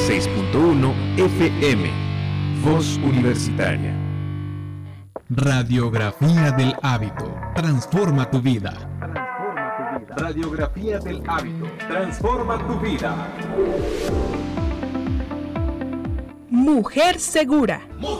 96.1 FM. Voz Universitaria. Radiografía del hábito. Transforma tu vida. Radiografía del hábito. Transforma tu vida. Mujer segura.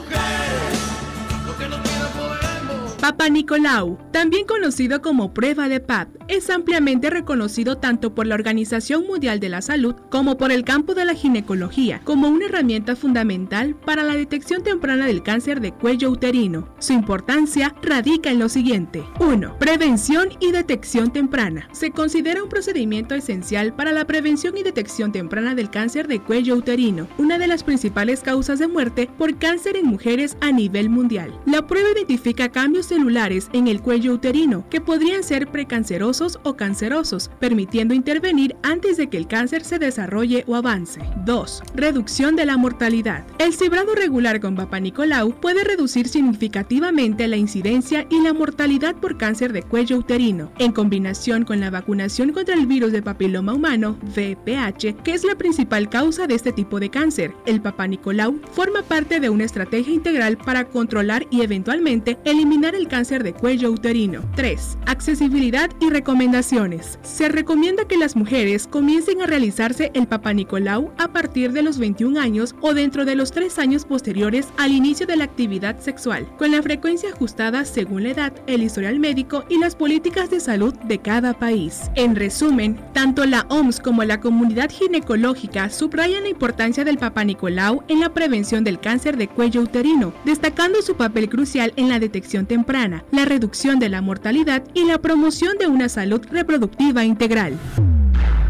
Papá Nicolau, también conocido como prueba de Pap, es ampliamente reconocido tanto por la Organización Mundial de la Salud como por el campo de la ginecología como una herramienta fundamental para la detección temprana del cáncer de cuello uterino. Su importancia radica en lo siguiente. 1. Prevención y detección temprana. Se considera un procedimiento esencial para la prevención y detección temprana del cáncer de cuello uterino, una de las principales causas de muerte por cáncer en mujeres a nivel mundial. La prueba identifica cambios celulares en el cuello uterino que podrían ser precancerosos o cancerosos, permitiendo intervenir antes de que el cáncer se desarrolle o avance. 2. Reducción de la mortalidad. El cibrado regular con Papá Nicolau puede reducir significativamente la incidencia y la mortalidad por cáncer de cuello uterino, en combinación con la vacunación contra el virus de papiloma humano, VPH, que es la principal causa de este tipo de cáncer. El Papá Nicolau forma parte de una estrategia integral para controlar y eventualmente eliminar el cáncer de cuello uterino. 3. Accesibilidad y recomendaciones. Se recomienda que las mujeres comiencen a realizarse el Papá Nicolau a partir de los 21 años o dentro de los 3 años posteriores al inicio de la actividad sexual, con la frecuencia ajustada según la edad, el historial médico y las políticas de salud de cada país. En resumen, tanto la OMS como la comunidad ginecológica subrayan la importancia del Papá Nicolau en la prevención del cáncer de cuello uterino, destacando su papel crucial en la detección temprana, la reducción de la mortalidad y la promoción de una salud reproductiva integral.